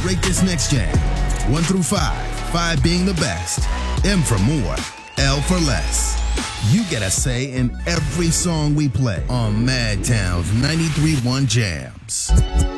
Rate this next jam. 1 through 5. 5 being the best. M for more. L for less. You get a say in every song we play on Madtown's 93.1 Jams.